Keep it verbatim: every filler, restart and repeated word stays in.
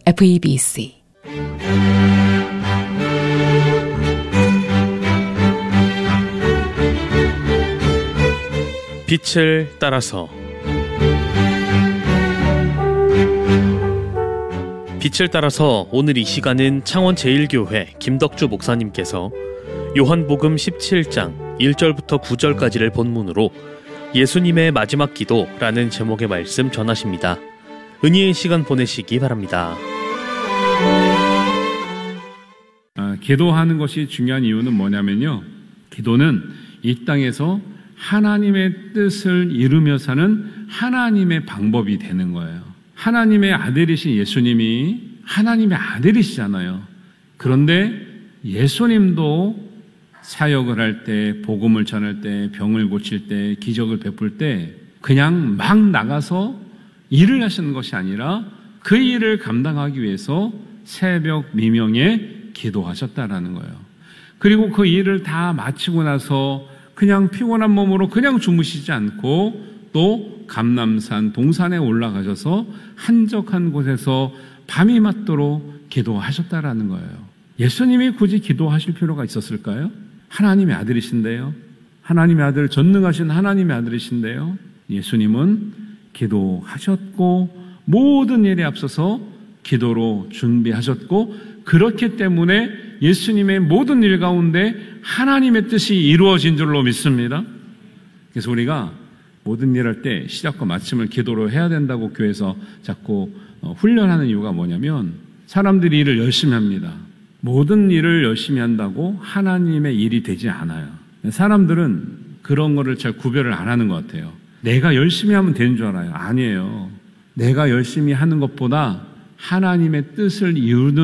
에프이비씨 빛을 따라서 빛을 따라서 오늘 이 시간은 창원제일교회 김덕주 목사님께서 요한복음 십칠 장 일 절부터 구 절까지를 본문으로 예수님의 마지막 기도라는 제목의 말씀 전하십니다. 은혜의 시간 보내시기 바랍니다. 아, 기도하는 것이 중요한 이유는 뭐냐면요, 기도는 이 땅에서 하나님의 뜻을 이루며 사는 하나님의 방법이 되는 거예요. 하나님의 아들이신 예수님이 하나님의 아들이시잖아요. 그런데 예수님도 사역을 할 때, 복음을 전할 때, 병을 고칠 때, 기적을 베풀 때 그냥 막 나가서 일을 하시는 것이 아니라 그 일을 감당하기 위해서 새벽 미명에 기도하셨다라는 거예요. 그리고 그 일을 다 마치고 나서 그냥 피곤한 몸으로 그냥 주무시지 않고 또 감람산 동산에 올라가셔서 한적한 곳에서 밤이 맞도록 기도하셨다라는 거예요. 예수님이 굳이 기도하실 필요가 있었을까요? 하나님의 아들이신데요. 하나님의 아들, 전능하신 하나님의 아들이신데요. 예수님은 기도하셨고 모든 일에 앞서서 기도로 준비하셨고, 그렇기 때문에 예수님의 모든 일 가운데 하나님의 뜻이 이루어진 줄로 믿습니다. 그래서 우리가 모든 일 할 때 시작과 마침을 기도로 해야 된다고 교회에서 자꾸 훈련하는 이유가 뭐냐면, 사람들이 일을 열심히 합니다. 모든 일을 열심히 한다고 하나님의 일이 되지 않아요. 사람들은 그런 거를 잘 구별을 안 하는 것 같아요. 내가 열심히 하면 되는 줄 알아요. 아니에요. 내가 열심히 하는 것보다 하나님의 뜻을 이루는